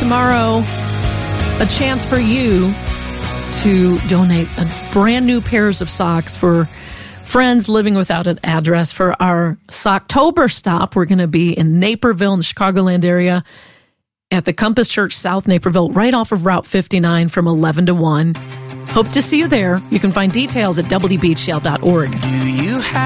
tomorrow, a chance for you to donate a brand new pairs of socks for friends living without an address. For our Socktober stop, we're going to be in Naperville in the Chicagoland area at the Compass Church South Naperville, right off of Route 59 from 11 to 1. Hope to see you there. You can find details at wbhl.org. Do you have